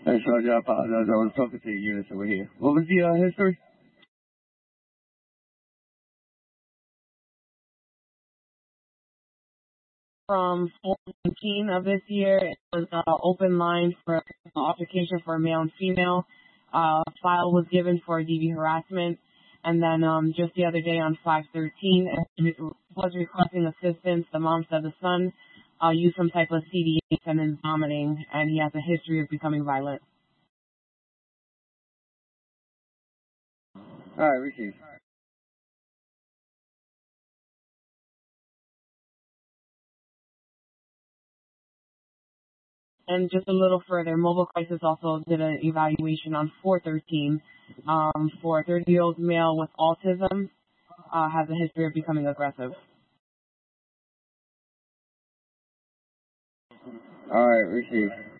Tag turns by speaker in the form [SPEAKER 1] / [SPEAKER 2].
[SPEAKER 1] Hey, Roger, I apologize. I was talking to the units over here. What was the history?
[SPEAKER 2] From 4/19 of this year, it was open line for altercation for a male and female. File was given for DV harassment. And then just the other day on 5/13, was requesting assistance. The mom said the son used some type of CDA and is vomiting, and he has a history of becoming violent.
[SPEAKER 1] All right, Ricky.
[SPEAKER 2] And just a little further, Mobile Crisis also did an evaluation on 4/13 for a 30-year-old male with autism, has a history of becoming aggressive.
[SPEAKER 1] All right, Ricky.